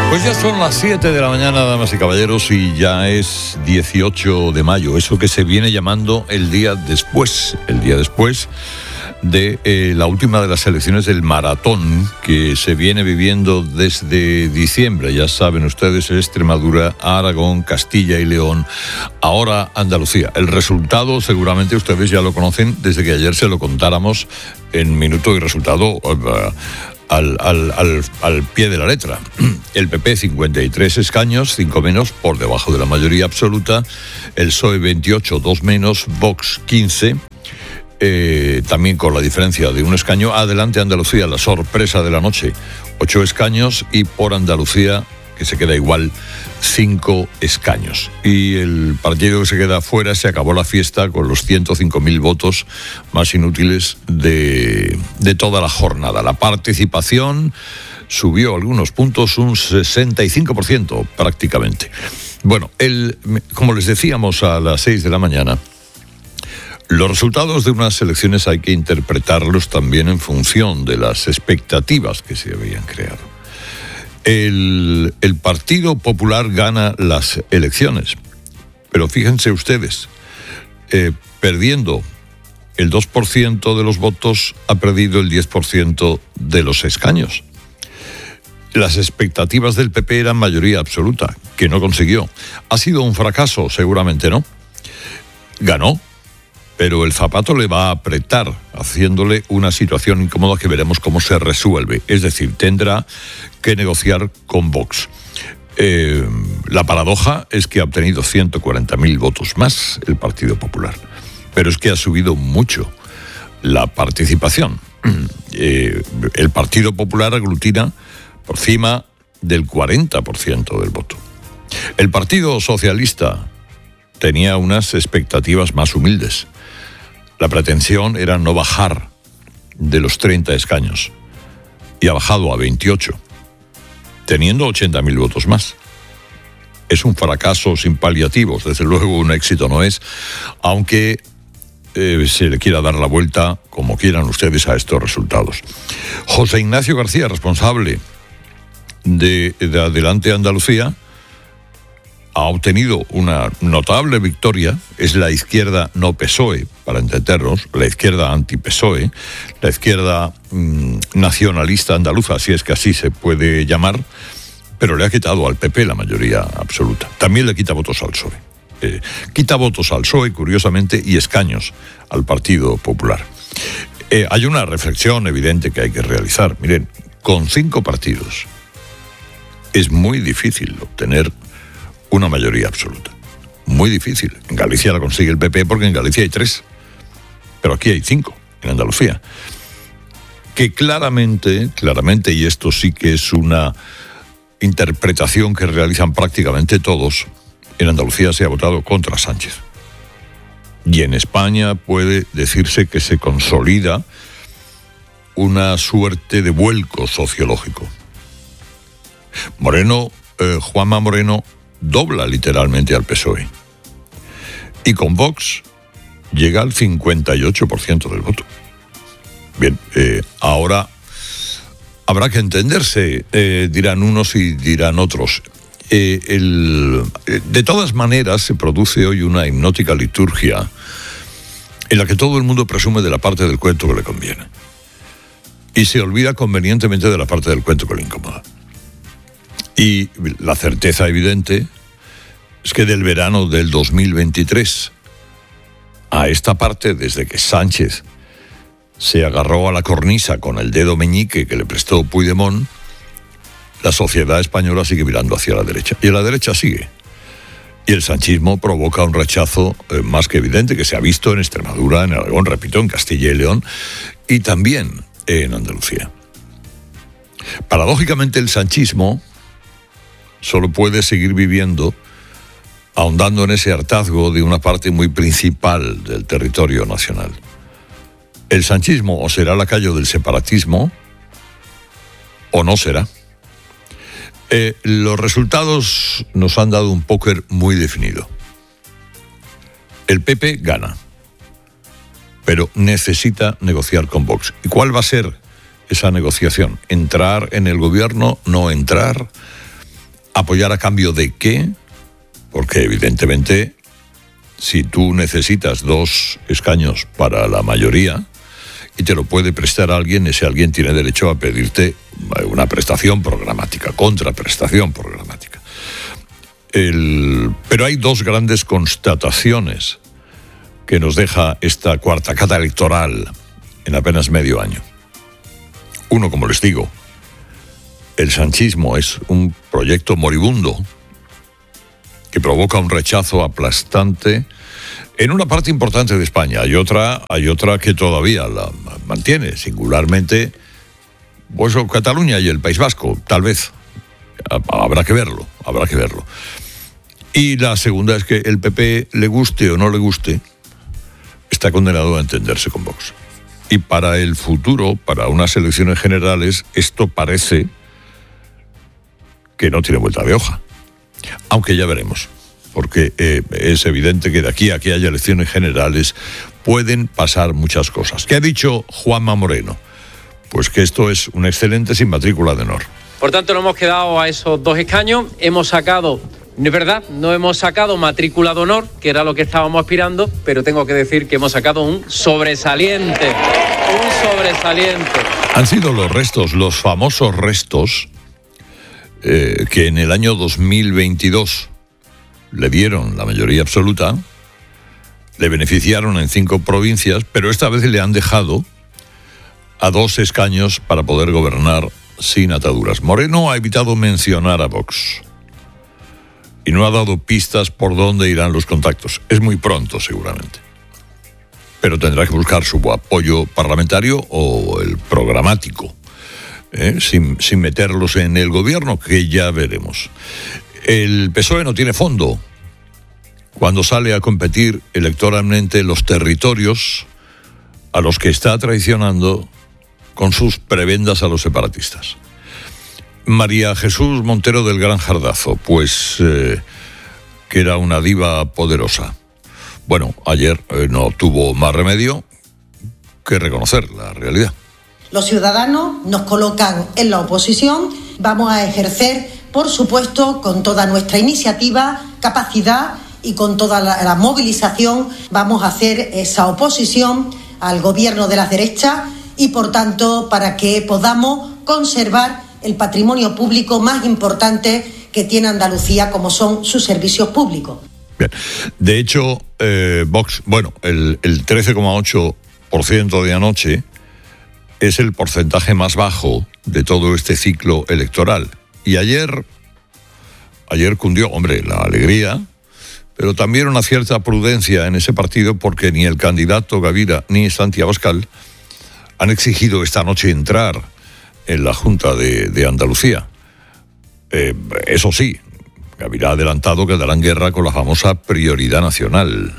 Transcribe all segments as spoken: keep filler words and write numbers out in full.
Pues ya son las siete de la mañana, damas y caballeros, y ya es dieciocho de mayo, eso que se viene llamando el día después, el día después de eh, la última de las elecciones del maratón que se viene viviendo desde diciembre. Ya saben ustedes, Extremadura, Aragón, Castilla y León, ahora Andalucía. El resultado seguramente ustedes ya lo conocen desde que ayer se lo contáramos en Minuto y Resultado uh, Al, al, al, al pie de la letra. El P P cincuenta y tres escaños, cinco menos, por debajo de la mayoría absoluta. El P S O E veintiocho, dos menos. Vox quince, eh, también con la diferencia de un escaño. Adelante Andalucía, la sorpresa de la noche, ocho escaños. Y por Andalucía, que se queda igual, cinco escaños. Y el partido que se queda fuera, se acabó la fiesta con los ciento cinco mil votos más inútiles de, de toda la jornada. La participación subió algunos puntos, un sesenta y cinco por ciento prácticamente. Bueno, el, como les decíamos a las seis de la mañana, los resultados de unas elecciones hay que interpretarlos también en función de las expectativas que se habían creado. El, el Partido Popular gana las elecciones, pero fíjense ustedes, eh, perdiendo el dos por ciento de los votos, ha perdido el diez por ciento de los escaños. Las expectativas del P P eran mayoría absoluta, que no consiguió. ¿Ha sido un fracaso? Seguramente no. Ganó, pero el zapato le va a apretar, haciéndole una situación incómoda que veremos cómo se resuelve. Es decir, tendrá que negociar con Vox. Eh, la paradoja es que ha obtenido ciento cuarenta mil votos más el Partido Popular, pero es que ha subido mucho la participación. Eh, el Partido Popular aglutina por encima del cuarenta por ciento del voto. El Partido Socialista tenía unas expectativas más humildes. La pretensión era no bajar de los treinta escaños y ha bajado a veintiocho, teniendo ochenta mil votos más. Es un fracaso sin paliativos, desde luego un éxito no es, aunque eh, se le quiera dar la vuelta como quieran ustedes a estos resultados. José Ignacio García, responsable de, de Adelante Andalucía, ha obtenido una notable victoria. Es la izquierda no P S O E, para entendernos, la izquierda anti-P S O E, la izquierda mmm, nacionalista andaluza, si es que así se puede llamar, pero le ha quitado al P P la mayoría absoluta. También le quita votos al P S O E. Eh, quita votos al P S O E, curiosamente, y escaños al Partido Popular. Eh, hay una reflexión evidente que hay que realizar. Miren, con cinco partidos es muy difícil obtener una mayoría absoluta. Muy difícil. En Galicia la consigue el P P porque en Galicia hay tres. Pero aquí hay cinco, en Andalucía. Que claramente, claramente, y esto sí que es una interpretación que realizan prácticamente todos, en Andalucía se ha votado contra Sánchez. Y en España puede decirse que se consolida una suerte de vuelco sociológico. Moreno, eh, Juanma Moreno, dobla literalmente al P S O E. Y con Vox llega al cincuenta y ocho por ciento del voto. Bien, eh, ahora habrá que entenderse, eh, dirán unos y dirán otros. Eh, el, eh, de todas maneras, se produce hoy una hipnótica liturgia en la que todo el mundo presume de la parte del cuento que le conviene y se olvida convenientemente de la parte del cuento que le incomoda. Y la certeza evidente es que del verano del dos mil veintitrés a esta parte, desde que Sánchez se agarró a la cornisa con el dedo meñique que le prestó Puigdemont, la sociedad española sigue mirando hacia la derecha. Y la derecha sigue. Y el sanchismo provoca un rechazo eh, más que evidente, que se ha visto en Extremadura, en Aragón, repito, en Castilla y León, y también en Andalucía. Paradójicamente, el sanchismo solo puede seguir viviendo ahondando en ese hartazgo de una parte muy principal del territorio nacional. El sanchismo o será lacayo del separatismo o no será. Eh, los resultados nos han dado un póker muy definido. El P P gana, pero necesita negociar con Vox. ¿Y cuál va a ser esa negociación? ¿Entrar en el gobierno? ¿No entrar? ¿Apoyar a cambio de qué? Porque evidentemente, si tú necesitas dos escaños para la mayoría y te lo puede prestar alguien, ese alguien tiene derecho a pedirte una prestación programática, contraprestación programática. El, pero hay dos grandes constataciones que nos deja esta cuarta cata electoral en apenas medio año. Uno, como les digo, el sanchismo es un proyecto moribundo que provoca un rechazo aplastante en una parte importante de España. Hay otra, hay otra que todavía la mantiene, singularmente, pues Cataluña y el País Vasco, tal vez. Habrá que verlo, habrá que verlo. Y la segunda es que el P P, le guste o no le guste, está condenado a entenderse con Vox. Y para el futuro, para unas elecciones generales, esto parece que no tiene vuelta de hoja. Aunque ya veremos, porque eh, es evidente que de aquí a que haya elecciones generales pueden pasar muchas cosas. ¿Qué ha dicho Juanma Moreno? Pues que esto es un excelente sin matrícula de honor. Por tanto, no hemos quedado a esos dos escaños, hemos sacado, no es verdad, no hemos sacado matrícula de honor, que era lo que estábamos aspirando, pero tengo que decir que hemos sacado un sobresaliente, un sobresaliente. Han sido los restos, los famosos restos, Eh, que en el año dos mil veintidós le dieron la mayoría absoluta, le beneficiaron en cinco provincias, pero esta vez le han dejado a dos escaños para poder gobernar sin ataduras. Moreno ha evitado mencionar a Vox y no ha dado pistas por dónde irán los contactos. Es muy pronto, seguramente, pero tendrá que buscar su apoyo parlamentario o el programático. Eh, sin, sin meterlos en el gobierno, que ya veremos. El P S O E no tiene fondo cuando sale a competir electoralmente los territorios a los que está traicionando con sus prebendas a los separatistas. María Jesús Montero del Gran Jardazo, pues eh, que era una diva poderosa. Bueno, ayer eh, no tuvo más remedio que reconocer la realidad. Los ciudadanos nos colocan en la oposición, vamos a ejercer, por supuesto, con toda nuestra iniciativa, capacidad y con toda la, la movilización, vamos a hacer esa oposición al gobierno de las derechas y, por tanto, para que podamos conservar el patrimonio público más importante que tiene Andalucía, como son sus servicios públicos. Bien. De hecho, eh, Vox, bueno, el, el trece coma ocho por ciento de anoche es el porcentaje más bajo de todo este ciclo electoral. Y ayer, ayer cundió, hombre, la alegría, pero también una cierta prudencia en ese partido, porque ni el candidato Gavira ni Santi Abascal han exigido esta noche entrar en la Junta de, de Andalucía. Eh, eso sí, Gavira ha adelantado que darán guerra con la famosa prioridad nacional.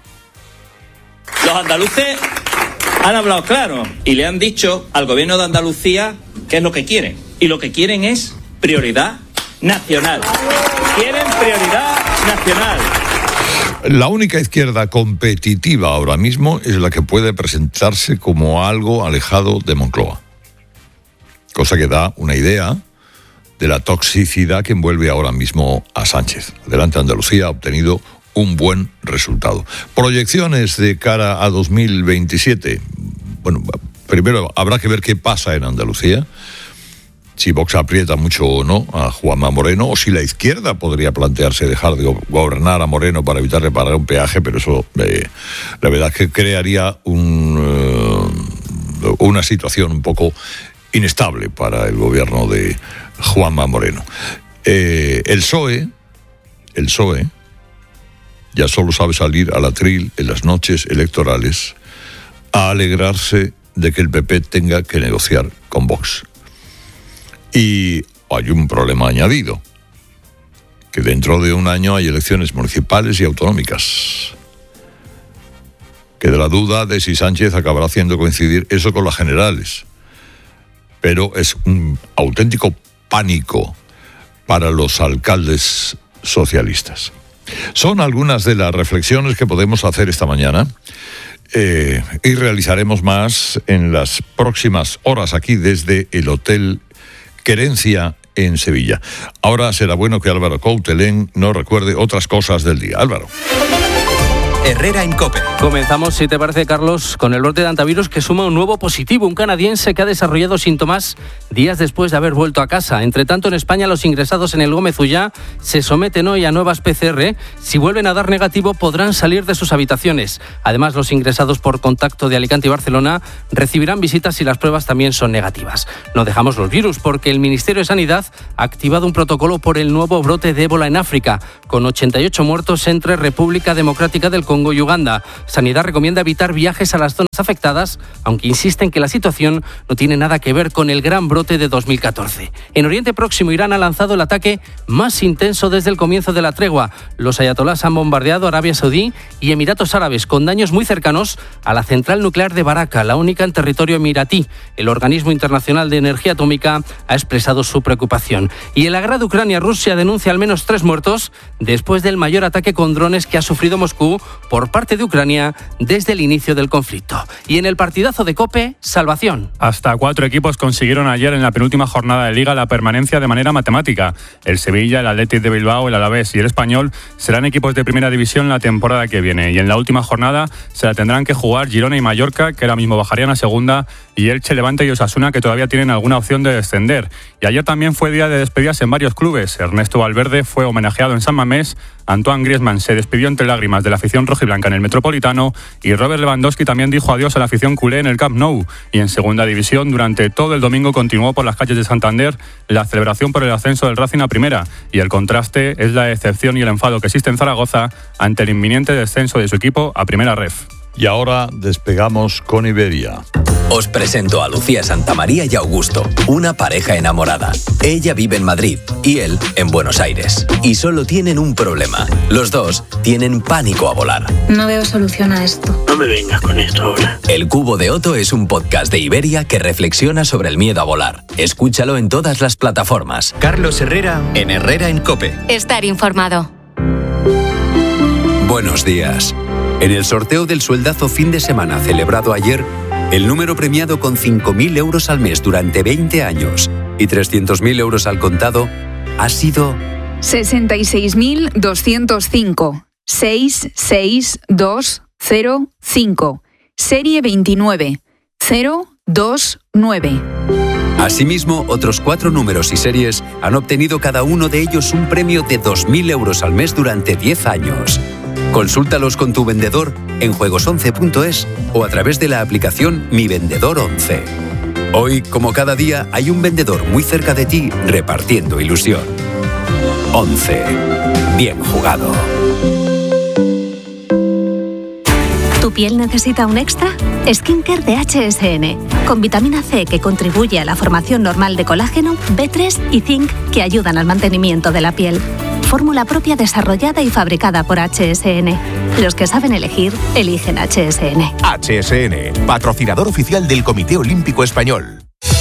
Los andaluces han hablado claro y le han dicho al gobierno de Andalucía qué es lo que quieren. Y lo que quieren es prioridad nacional. Quieren prioridad nacional. La única izquierda competitiva ahora mismo es la que puede presentarse como algo alejado de Moncloa. Cosa que da una idea de la toxicidad que envuelve ahora mismo a Sánchez. Adelante Andalucía ha obtenido un buen resultado. Proyecciones de cara a dos mil veintisiete. Bueno, primero habrá que ver qué pasa en Andalucía, si Vox aprieta mucho o no a Juanma Moreno, o si la izquierda podría plantearse dejar de gobernar a Moreno para evitarle pagar un peaje, pero eso eh, la verdad es que crearía un, uh, una situación un poco inestable para el gobierno de Juanma Moreno. Eh, el P S O E, el P S O E, ya solo sabe salir al atril en las noches electorales a alegrarse de que el P P tenga que negociar con Vox. Y hay un problema añadido, que dentro de un año hay elecciones municipales y autonómicas. Queda la duda de si Sánchez acabará haciendo coincidir eso con las generales. Pero es un auténtico pánico para los alcaldes socialistas. Son algunas de las reflexiones que podemos hacer esta mañana eh, y realizaremos más en las próximas horas aquí desde el Hotel Querencia en Sevilla. Ahora será bueno que Álvaro Coutelén nos recuerde otras cosas del día. Álvaro. Herrera en COPE. Comenzamos, si te parece, Carlos, con el brote de antivirus que suma un nuevo positivo, un canadiense que ha desarrollado síntomas días después de haber vuelto a casa. Entre tanto, en España, los ingresados en el Gómez Ullá se someten hoy a nuevas P C R. Si vuelven a dar negativo, podrán salir de sus habitaciones. Además, los ingresados por contacto de Alicante y Barcelona recibirán visitas si las pruebas también son negativas. No dejamos los virus porque el Ministerio de Sanidad ha activado un protocolo por el nuevo brote de ébola en África, con ochenta y ocho muertos entre República Democrática del Congo y Uganda. Sanidad recomienda evitar viajes a las zonas afectadas, aunque insiste en que la situación no tiene nada que ver con el gran brote de dos mil catorce. En Oriente Próximo, Irán ha lanzado el ataque más intenso desde el comienzo de la tregua. Los ayatolás han bombardeado Arabia Saudí y Emiratos Árabes, con daños muy cercanos a la central nuclear de Baraka, la única en territorio emiratí. El Organismo Internacional de Energía Atómica ha expresado su preocupación. Y en la guerra de Ucrania, Rusia denuncia al menos tres muertos después del mayor ataque con drones que ha sufrido Moscú por parte de Ucrania desde el inicio del conflicto. Y en el partidazo de COPE, salvación. Hasta cuatro equipos consiguieron ayer en la penúltima jornada de Liga la permanencia de manera matemática. El Sevilla, el Athletic de Bilbao, el Alavés y el Español serán equipos de primera división la temporada que viene. Y en la última jornada se la tendrán que jugar Girona y Mallorca, que ahora mismo bajarían a segunda, y Elche, Levante y Osasuna, que todavía tienen alguna opción de descender. Y ayer también fue día de despedidas en varios clubes. Ernesto Valverde fue homenajeado en San Mamés, Antoine Griezmann se despidió entre lágrimas de la afición rojiblanca en el Metropolitano y Robert Lewandowski también dijo adiós a la afición culé en el Camp Nou. Y en segunda división, durante todo el domingo continuó por las calles de Santander la celebración por el ascenso del Racing a primera, y el contraste es la decepción y el enfado que existe en Zaragoza ante el inminente descenso de su equipo a primera ref. Y ahora despegamos con Iberia. Os presento a Lucía Santamaría y Augusto, una pareja enamorada. Ella vive en Madrid y él en Buenos Aires. Y solo tienen un problema. Los dos tienen pánico a volar. No veo solución a esto. No me vengas con esto ahora. El Cubo de Otto es un podcast de Iberia que reflexiona sobre el miedo a volar. Escúchalo en todas las plataformas. Carlos Herrera en Herrera en COPE. Estar informado. Buenos días. En el sorteo del sueldazo fin de semana celebrado ayer, el número premiado con cinco mil euros al mes durante veinte años y trescientos mil euros al contado ha sido sesenta y seis mil doscientos cinco, seis seis dos cero cinco, serie veintinueve cero dos nueve. Asimismo, otros cuatro números y series han obtenido cada uno de ellos un premio de dos mil euros al mes durante diez años. Consúltalos con tu vendedor en juegos once punto es o a través de la aplicación Mi Vendedor once. Hoy, como cada día, hay un vendedor muy cerca de ti repartiendo ilusión. once. Bien jugado. ¿Tu piel necesita un extra? Skincare de H S N, con vitamina C que contribuye a la formación normal de colágeno, B tres y zinc que ayudan al mantenimiento de la piel. Fórmula propia desarrollada y fabricada por H S N. Los que saben elegir, eligen H S N. H S N, patrocinador oficial del Comité Olímpico Español.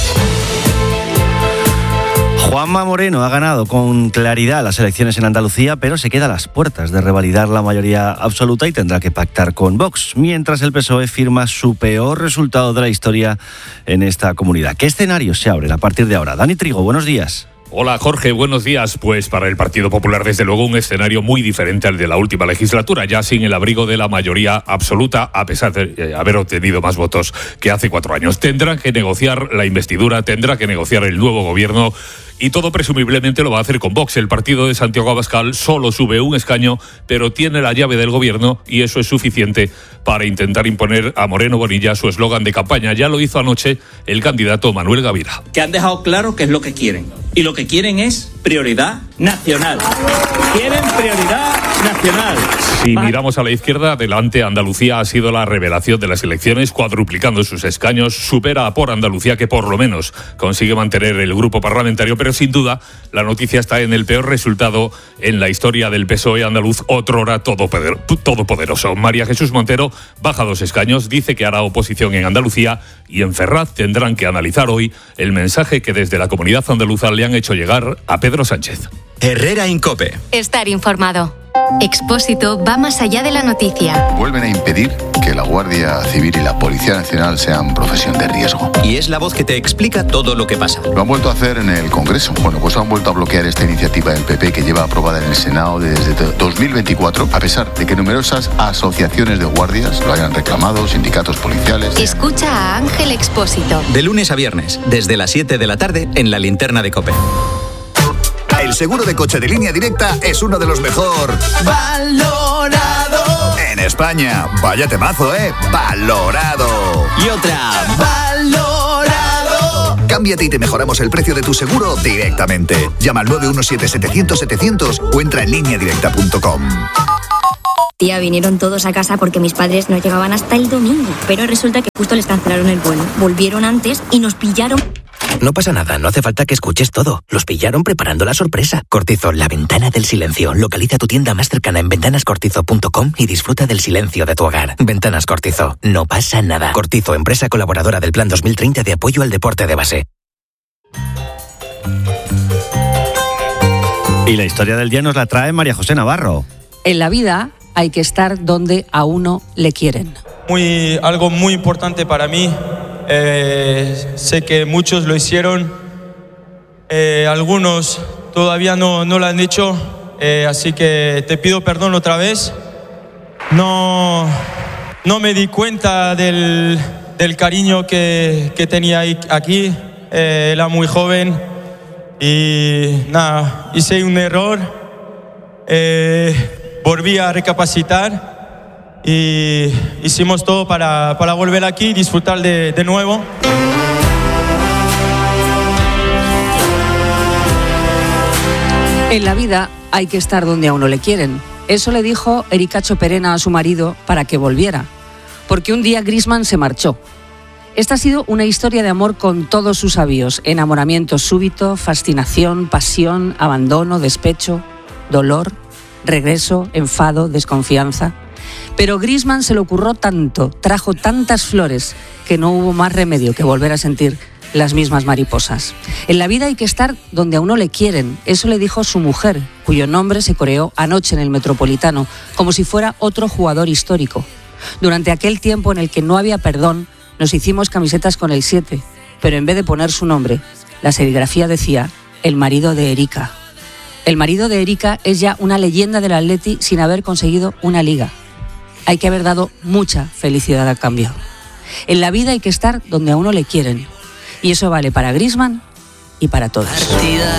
Juanma Moreno ha ganado con claridad las elecciones en Andalucía, pero se queda a las puertas de revalidar la mayoría absoluta y tendrá que pactar con Vox, mientras el P S O E firma su peor resultado de la historia en esta comunidad. ¿Qué escenarios se abren a partir de ahora? Dani Trigo, buenos días. Hola Jorge, buenos días. Pues para el Partido Popular, desde luego, un escenario muy diferente al de la última legislatura, ya sin el abrigo de la mayoría absoluta, a pesar de haber obtenido más votos que hace cuatro años. Tendrá que negociar la investidura, tendrá que negociar el nuevo gobierno, y todo presumiblemente lo va a hacer con Vox. El partido de Santiago Abascal solo sube un escaño, pero tiene la llave del gobierno, y eso es suficiente para intentar imponer a Moreno Bonilla su eslogan de campaña. Ya lo hizo anoche el candidato Manuel Gavira. Que han dejado claro qué es lo que quieren. Y lo que quieren es prioridad nacional. Quieren prioridad nacional. Si miramos a la izquierda, delante Andalucía ha sido la revelación de las elecciones, cuadruplicando sus escaños, supera a Por Andalucía, que por lo menos consigue mantener el grupo parlamentario, pero sin duda la noticia está en el peor resultado en la historia del P S O E andaluz, otrora todopoderoso. María Jesús Montero baja dos escaños, dice que hará oposición en Andalucía, y en Ferraz tendrán que analizar hoy el mensaje que desde la comunidad andaluza le han hecho llegar a Pedro Sánchez. Herrera en COPE. Estar informado. Expósito va más allá de la noticia. Vuelven a impedir que la Guardia Civil y la Policía Nacional sean profesión de riesgo. Y es la voz que te explica todo lo que pasa. Lo han vuelto a hacer en el Congreso. Bueno, pues han vuelto a bloquear esta iniciativa del P P que lleva aprobada en el Senado desde dos mil veinticuatro, a pesar de que numerosas asociaciones de guardias lo hayan reclamado, sindicatos policiales. Escucha a Ángel Expósito. De lunes a viernes, desde las siete de la tarde, en la linterna de COPE. El seguro de coche de Línea Directa es uno de los mejor valorado en España. Vaya temazo, ¿eh? Valorado. Y otra. Valorado. Cámbiate y te mejoramos el precio de tu seguro directamente. Llama al nueve uno siete, setecientos, setecientos o entra en línea directa punto com. Tía, vinieron todos a casa porque mis padres no llegaban hasta el domingo. Pero resulta que justo les cancelaron el vuelo. Volvieron antes y nos pillaron. No pasa nada, no hace falta que escuches todo. Los pillaron preparando la sorpresa. Cortizo, la ventana del silencio. Localiza tu tienda más cercana en ventanas cortizo punto com y disfruta del silencio de tu hogar. Ventanas Cortizo, no pasa nada. Cortizo, empresa colaboradora del Plan dos mil treinta de apoyo al deporte de base. Y la historia del día nos la trae María José Navarro. En la vida hay que estar donde a uno le quieren. Muy, algo muy importante para mí. Eh, sé que muchos lo hicieron, eh, algunos todavía no, no lo han hecho, eh, así que te pido perdón otra vez. No, no me di cuenta del, del cariño que, que tenía aquí, eh, era muy joven y nada, hice un error, eh, volví a recapacitar. Y hicimos todo para, para volver aquí y disfrutar de, de nuevo. En la vida hay que estar donde a uno le quieren. Eso le dijo Erika Choperena a su marido para que volviera. Porque un día Griezmann se marchó. Esta ha sido una historia de amor con todos sus avíos. Enamoramiento súbito, fascinación, pasión, abandono, despecho, dolor, regreso, enfado, desconfianza. Pero Griezmann se le ocurrió tanto, trajo tantas flores, que no hubo más remedio que volver a sentir las mismas mariposas. En la vida hay que estar donde a uno le quieren. Eso le dijo su mujer, cuyo nombre se coreó anoche en el Metropolitano, como si fuera otro jugador histórico. Durante aquel tiempo en el que no había perdón, nos hicimos camisetas con el siete, pero en vez de poner su nombre, la serigrafía decía, el marido de Erika. El marido de Erika es ya una leyenda del Atleti sin haber conseguido una liga. Hay que haber dado mucha felicidad a cambio. En la vida hay que estar donde a uno le quieren. Y eso vale para Griezmann y para todos. Partida.